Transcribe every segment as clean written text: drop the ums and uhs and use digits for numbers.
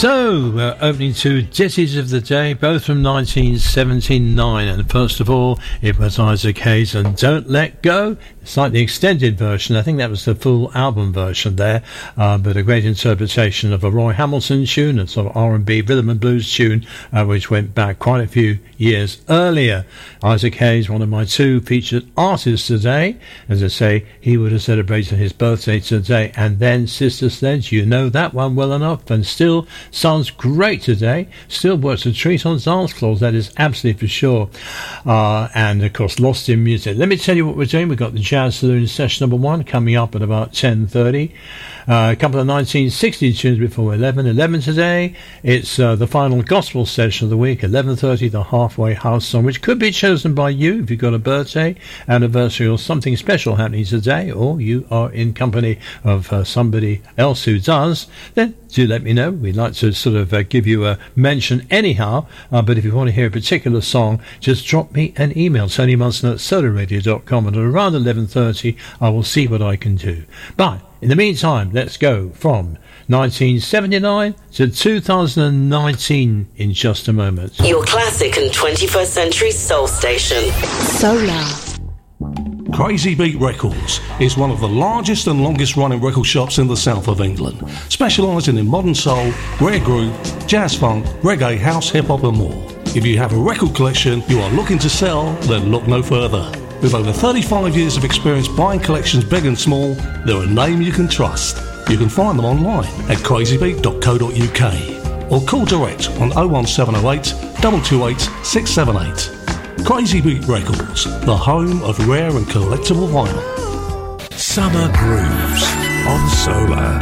So, we're opening two ditties of the day, both from 1979. And first of all, it was Isaac Hayes and Don't Let Go. It's like the extended version. I think that was the full album version there, but a great interpretation of a Roy Hamilton tune, a sort of R&B rhythm and blues tune, which went back quite a few years earlier. Isaac Hayes, one of my two featured artists today. As I say, he would have celebrated his birthday today. And then Sister Sledge, you know that one well enough, and still sounds great today. Still works a treat on dance floors, that is absolutely for sure. And of course, Lost in Music. Let me tell you what we're doing. We've got the Jazz Saloon session number 1 coming up at about 10:30. A couple of 1960 tunes before 11 today. It's the final gospel session of the week, 11:30, the Halfway House song, which could be chosen by you if you've got a birthday, anniversary, or something special happening today, or you are in company of somebody else who does. Then do let me know. We'd like to sort of give you a mention anyhow, but if you want to hear a particular song, just drop me an email, TonyMunson@solarradio.com, and at around 11:30 I will see what I can do. But in the meantime, let's go from 1979 to 2019 in just a moment. Your classic and 21st century soul station. Solar. Crazy Beat Records is one of the largest and longest running record shops in the south of England, specialising in modern soul, rare groove, jazz funk, reggae, house, hip hop and more. If you have a record collection you are looking to sell, then look no further. With over 35 years of experience buying collections big and small, they're a name you can trust. You can find them online at crazybeat.co.uk or call direct on 01708 228 678. Crazy Beat Records, the home of rare and collectible vinyl. Summer Grooves on Solar.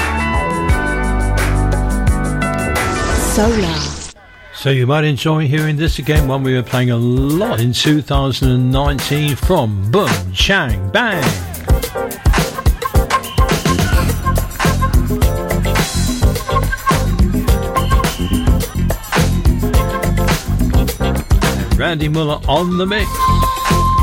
Solar. So you might enjoy hearing this again, one we were playing a lot in 2019 from Boom Chang Bang. Randy Muller on the mix.